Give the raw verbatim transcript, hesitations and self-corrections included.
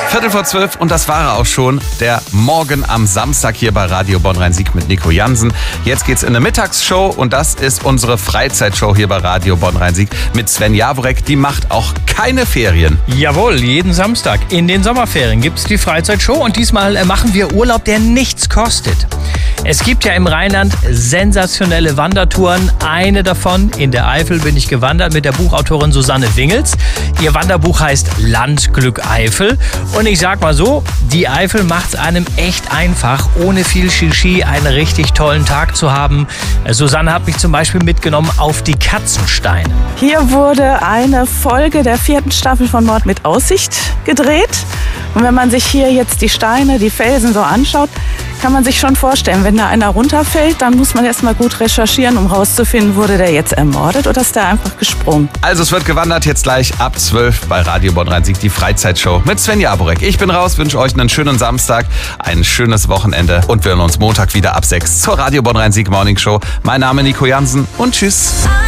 Viertel vor zwölf und das war er auch schon. Der Morgen am Samstag hier bei Radio Bonn-Rhein-Sieg mit Nico Jansen. Jetzt geht's in eine Mittagsshow und das ist unsere Freizeitshow hier bei Radio Bonn-Rhein-Sieg mit Sven Jaworek. Die macht auch keine Ferien. Jawohl, jeden Samstag in den Sommerferien gibt's die Freizeitshow und diesmal machen wir Urlaub, der nichts kostet. Es gibt ja im Rheinland sensationelle Wandertouren. Eine davon, in der Eifel bin ich gewandert mit der Buchautorin Susanne Wingels. Ihr Wanderbuch heißt Landglück Eifel. Und ich sag mal so, die Eifel macht's einem echt einfach, ohne viel Shishi einen richtig tollen Tag zu haben. Susanne hat mich zum Beispiel mitgenommen auf die Katzensteine. Hier wurde eine Folge der vierten Staffel von Mord mit Aussicht gedreht. Und wenn man sich hier jetzt die Steine, die Felsen so anschaut, kann man sich schon vorstellen, wenn da einer runterfällt, dann muss man erstmal gut recherchieren, um rauszufinden, wurde der jetzt ermordet oder ist der einfach gesprungen. Also es wird gewandert jetzt gleich ab zwölf bei Radio Bonn-Rhein-Sieg, die Freizeitshow mit Sven Jaworek. Ich bin raus, wünsche euch einen schönen Samstag, ein schönes Wochenende und wir hören uns Montag wieder ab sechs zur Radio Bonn-Rhein-Sieg Morning Show. Mein Name Nico Jansen und tschüss.